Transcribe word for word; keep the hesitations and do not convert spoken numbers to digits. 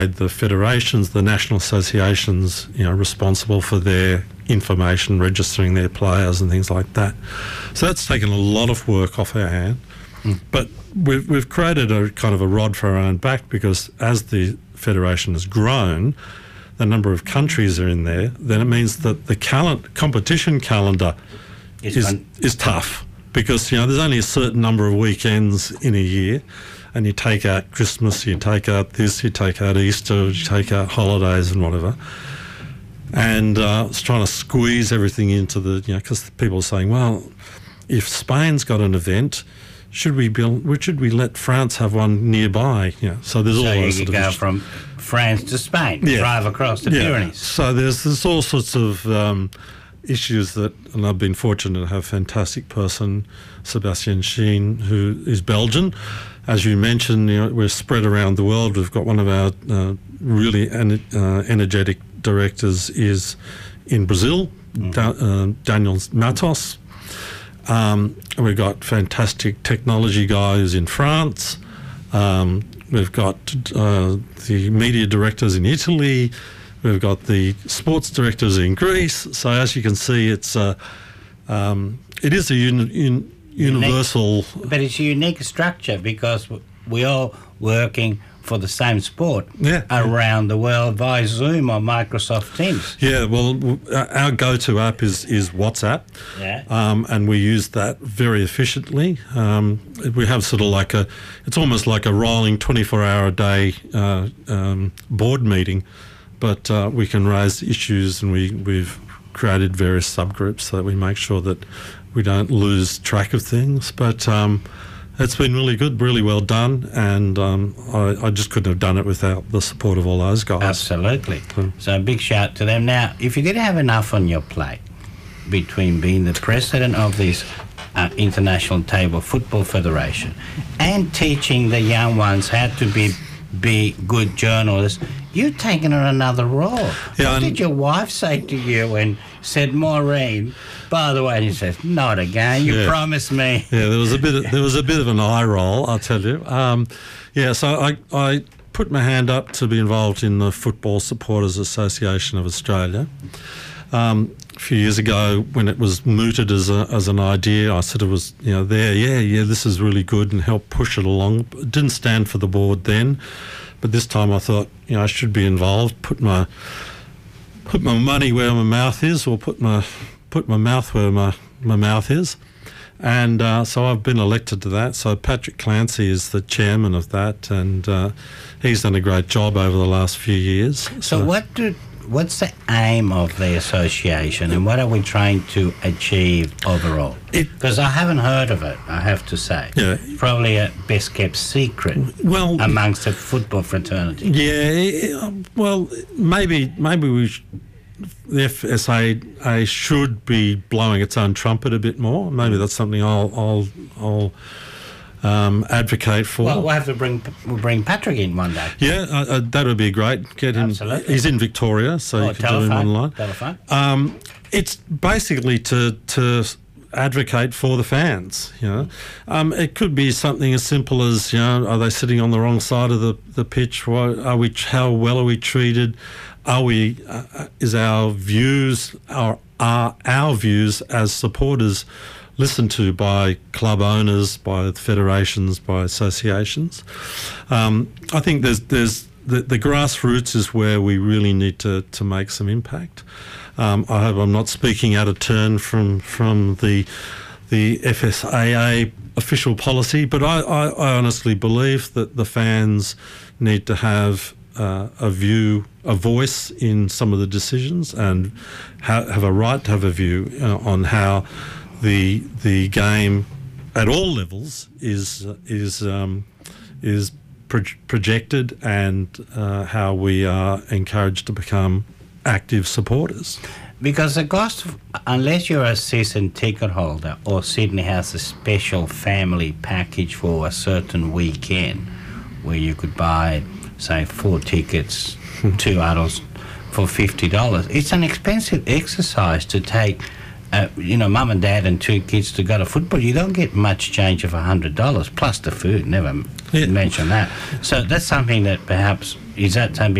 the federations, the national associations, you know, responsible for their information, registering their players and things like that. So that's taken a lot of work off our hand. Mm. But we've, we've created a kind of a rod for our own back, because as the federation has grown, the number of countries are in there, then it means that the cal- competition calendar is, is, is tough, because, you know, there's only a certain number of weekends in a year, and you take out Christmas, you take out this, you take out Easter, you take out holidays and whatever. And uh, it's trying to squeeze everything into the, you know, because people are saying, well, if Spain's got an event, should we be, should we let France have one nearby? You know, so there's so all you those could sort go of from France to Spain, yeah. drive across the yeah. Pyrenees. So there's there's all sorts of um, issues that, and I've been fortunate to have a fantastic person, Sebastian Sheen, who is Belgian. As you mentioned, you know, we're spread around the world. We've got one of our uh, really en- uh, energetic directors is in Brazil, mm-hmm. da- uh, Daniel Matos. Um, we've got fantastic technology guys in France. Um, we've got uh, the media directors in Italy. We've got the sports directors in Greece. So as you can see, it's uh, um, it is a un- un- universal... Unique, but it's a unique structure, because we're all working for the same sport yeah. around the world via Zoom or Microsoft Teams. Yeah, well, our go-to app is, is WhatsApp, yeah. um, and we use that very efficiently. Um, we have sort of like a, it's almost like a rolling twenty-four hour a day uh, um, board meeting, but uh, we can raise issues, and we, we've created various subgroups so that we make sure that we don't lose track of things. But um, it's been really good, really well done, and um, I, I just couldn't have done it without the support of all those guys. Absolutely. So, so a big shout to them. Now, if you did have enough on your plate between being the president of this uh, International Table Football Federation and teaching the young ones how to be be good journalists, you've taken on another role. Yeah, what did your wife say to you when said, Maureen, by the way, and you said, not again, you yeah. promised me. Yeah, there was a bit of, there was a bit of an eye roll, I'll tell you. Um, yeah, so I, I put my hand up to be involved in the Football Supporters Association of Australia. Um, a few years ago, when it was mooted as a, as an idea, I said it was, you know, there, yeah, yeah, this is really good, and helped push it along. It didn't stand for the board then, but this time I thought, you know, I should be involved, put my put my money where my mouth is, or put my put my mouth where my, my mouth is. And uh, so I've been elected to that. So Patrick Clancy is the chairman of that, and uh, he's done a great job over the last few years. So, so what do, what's the aim of the association, and what are we trying to achieve overall? Because I haven't heard of it, I have to say. Yeah. Probably a best-kept secret well, amongst the football fraternity. Yeah, well, maybe maybe we sh- the F S A A should be blowing its own trumpet a bit more. Maybe that's something I'll I'll, I'll um, advocate for. Well, we'll have to bring we'll bring Patrick in one day. Yeah, uh, uh, that would be great. Get him. Absolutely. He's in Victoria, so oh, you can telephone, do him online. Telephone. Um, it's basically to to advocate for the fans. You know, um, it could be something as simple as, you know, are they sitting on the wrong side of the the pitch? Why, are we? How well are we treated? Are we? Uh, is our views our are our views as supporters listened to by club owners, by federations, by associations? Um, I think there's there's the, the grassroots is where we really need to to make some impact. Um, I hope I'm not speaking out of turn from from the the F S A A official policy, but I, I, I honestly believe that the fans need to have uh, a view, a voice in some of the decisions, and ha- have a right to have a view uh, on how the the game at all levels is is um, is pro- projected, and uh, how we are encouraged to become active supporters. Because the cost, of, unless you're a season ticket holder or Sydney has a special family package for a certain weekend where you could buy, say, four tickets, two adults for fifty dollars, it's an expensive exercise to take, uh, you know, mum and dad and two kids to go to football. You don't get much change of one hundred dollars, plus the food, never yeah. mention that. So that's something that perhaps is that something